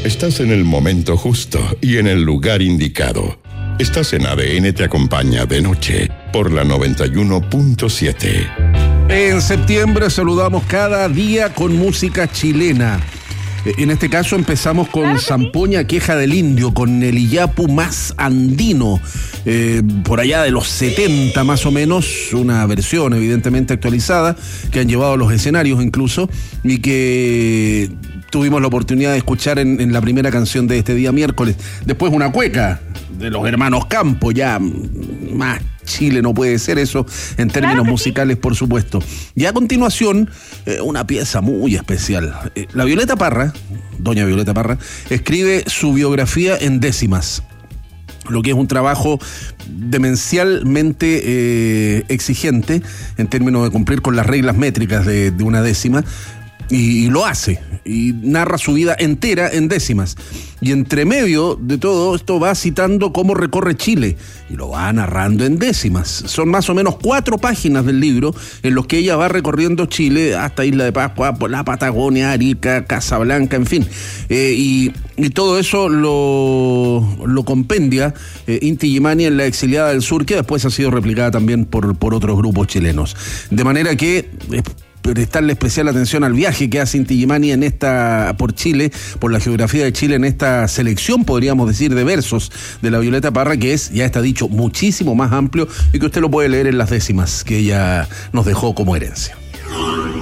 Estás en el momento justo y en el lugar indicado. Estás en ADN Te Acompaña de noche por la 91.7. En septiembre saludamos cada día con música chilena. En este caso empezamos con Zampoña Queja del Indio, con el iyapu más andino, por allá de los 70 más o menos, una versión evidentemente actualizada, que han llevado a los escenarios incluso, y que tuvimos la oportunidad de escuchar en la primera canción de este día miércoles. Después una cueca de los hermanos Campo, ya más Chile no puede ser eso en términos musicales, por supuesto. Y a continuación, una pieza muy especial. La Violeta Parra, doña Violeta Parra, escribe su biografía en décimas, lo que es un trabajo demencialmente exigente en términos de cumplir con las reglas métricas de una décima. Y lo hace, y narra su vida entera en décimas. Y entre medio de todo esto va citando cómo recorre Chile, y lo va narrando en décimas. Son más o menos 4 páginas del libro en los que ella va recorriendo Chile hasta Isla de Pascua, por la Patagonia, Arica, Casablanca, en fin. Y todo eso lo compendia Inti Illimani en La Exiliada del Sur, que después ha sido replicada también por otros grupos chilenos. De manera que prestarle especial atención al viaje que hace Inti Illimani por Chile, por la geografía de Chile, en esta selección, podríamos decir, de versos de la Violeta Parra, que es, ya está dicho, muchísimo más amplio y que usted lo puede leer en las décimas que ella nos dejó como herencia.